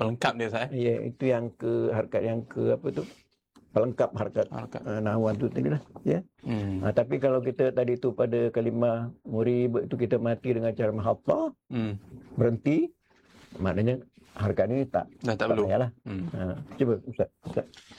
pelengkap dia Ustaz. Ya, itu yang harakat yang apa tu? Pelengkap harakat nahwan tu tadi lah. Ya. Tapi kalau kita tadi tu pada kalimah murib itu kita mati dengan cara mahatta, berhenti, maknanya harakat ni tak perlu. payahlah. Cuba Ustaz.